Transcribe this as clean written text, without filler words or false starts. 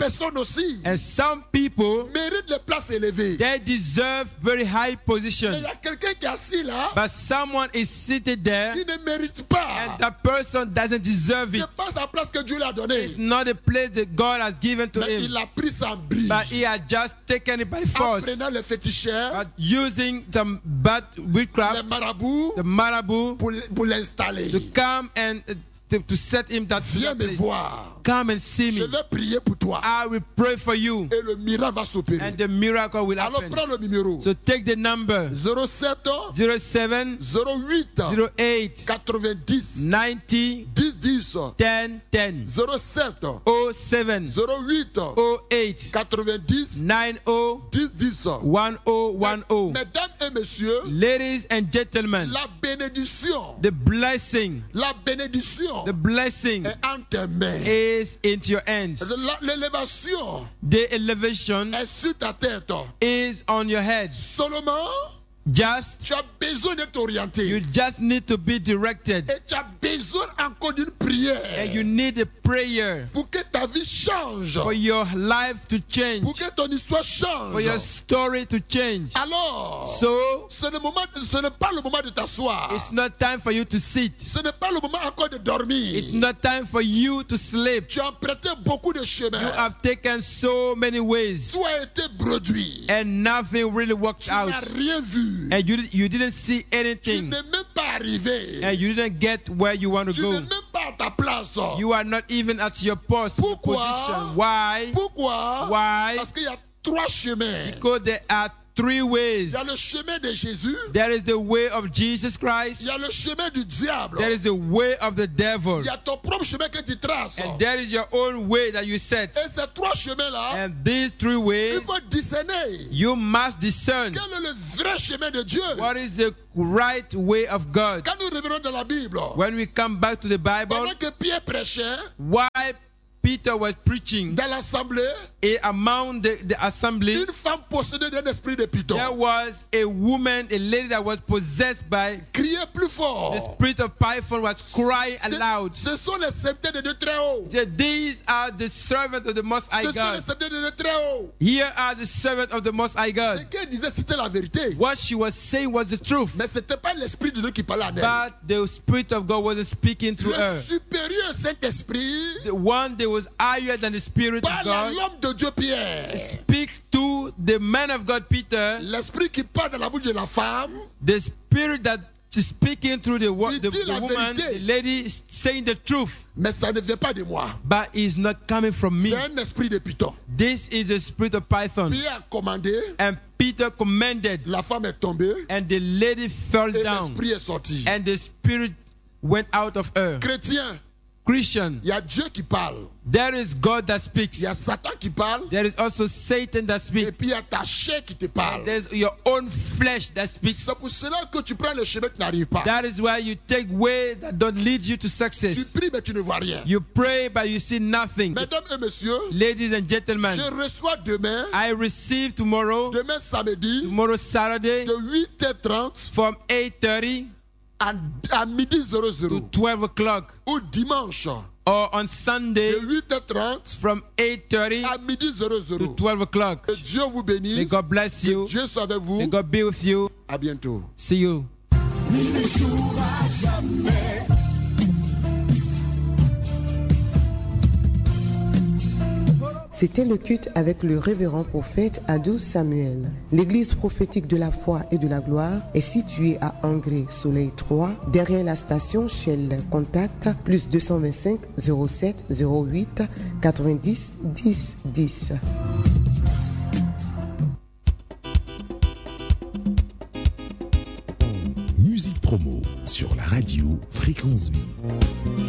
personnes aussi And some people, méritent les places élevées. they deserve very high Mais position. il y a quelqu'un qui est assis là But someone is seated there, qui ne mérite pas. and that person doesn't deserve Ce it. n'est pas sa place que Dieu lui a donnée. It's not a place that God has given to Mais him. il a pris sans bris. But he had just taken it by En force. prenant les féticheurs, But using some bad les witchcraft, marabouts, the marabout, pour l'installer. to come and to set him that Viens me place. voir. Come and see Je me. vais prier pour toi. I will pray for you, Et le miracle va s'opérer. and the miracle will Alors happen. prends le numéro. So take the number 07 07 08 08 90 90 10 10 10 10 07 07 08 08 90 90 10 10. 1010. Mesdames et messieurs, Ladies and gentlemen, la bénédiction, the blessing est en tes mains. is into your hands. L'élévation The elevation est sur ta tête. is on your head. Seulement, Just tu as besoin d'être orienté. you just need to be directed, Et tu as besoin encore d'une and prière you need a prayer pour que ta vie change, for your life to pour change, que ton histoire for your change. story to change. Alors, So ce n'est pas le moment de t'asseoir. it's not time for you to sit. Ce n'est pas le moment encore de dormir. It's not time for you to sleep. Tu as emprunté beaucoup de You chemins. have taken so many ways, Tout a été produit. and nothing really worked Tu n'as out. rien vu. And you didn't see Tu anything, n'es même pas arrivé. and you didn't get where you want to Tu n'es go. même pas à ta place. You are not even at your post, your Pourquoi? position. Why? Pourquoi? Why? Parce qu'il y a 3 chemins. Because there are three Il ways. y a le chemin de Jésus. There is the way of Jesus Il Christ. y a le chemin du diable. There is the way of the devil. Il y a ton propre chemin que tu traces. And there is your own way that you set. Et ces 3 chemins-là, And these three il ways, faut discerner you must discern quel est le vrai chemin de Dieu. what is the right way of God. Quand nous revenons dans la Bible, When we come back to the Bible, pendant que Pierre prêchait while Peter was preaching, dans l'assemblée, among the assembly, une femme possédée d'un esprit de python there was a woman, a lady that was possessed by criait plus fort. the spirit of Python, was crying aloud. Ce sont les serviteurs de Dieu très haut. Said, these are the servants of the Most High Ce sont les God. serviteurs de Dieu très haut. Here are the servants of the Most High Ce God. qu'elle disait, c'était la vérité. What she was saying was the truth, Mais ce n'était pas l'esprit de Dieu qui parlait en elle. but the Spirit of God wasn't speaking through Le her. supérieur Saint-Esprit The one that was higher than the Spirit of parle à God l'homme de Dieu Pierre. speak to the man of God Peter, L'esprit qui parle dans la bouche de la femme, the Spirit that is speaking through the Il dit la woman, vérité. the lady is saying the truth, mais ça ne vient pas de moi. but is not coming from me. C'est un esprit de python. This is the spirit of Python. Pierre a commandé, And Peter commanded, la femme est tombée and the lady fell et down, l'esprit est sorti. and the spirit went out of her. Chrétien, Christian, il y a Dieu qui parle. there is God that speaks. Il y a Satan qui parle. There is also Satan that Et speaks. puis il y a ta chair qui te parle. There's your own flesh that speaks. C'est pour cela que tu prends le chemin qui n'arrive pas. That is why you take way that don't lead you to Tu success. pries mais tu ne vois rien. You pray but you see nothing. Mesdames et messieurs, Ladies and gentlemen, je reçois demain, I receive tomorrow samedi, Saturday, de 8h30 from 8:30 à midi 00. to 12 o'clock, Ou dimanche, or on Sunday de 8h30 from 8:30 à midi 00. to 12 o'clock. Que Dieu vous bénisse. May God bless Que you. Dieu soit avec vous. May God be with you. À bientôt. See you. C'était le culte avec le révérend prophète Adou Samuel. L'église prophétique de la foi et de la gloire est située à Angré, Soleil 3, derrière la station Shell. Contact plus 225 07 08 90 10 10. Musique promo sur la radio Fréquence Vie.